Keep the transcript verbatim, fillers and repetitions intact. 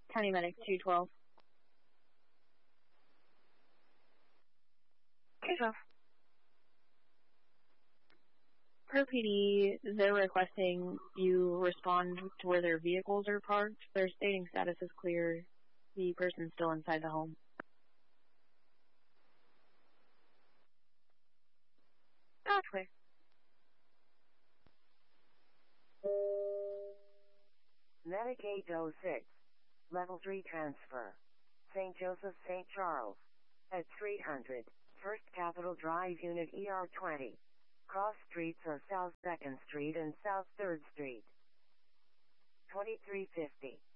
County Medic two twelve. two twelve. Per P D, they're requesting you respond to where their vehicles are parked. They're stating status is clear. The person's still inside the home. That's clear. Medic eight oh six. Level three transfer. Saint Joseph, Saint Charles. At three hundred. First Capitol Drive, Unit E R twenty. Cross streets are South second Street and South third Street. twenty-three fifty.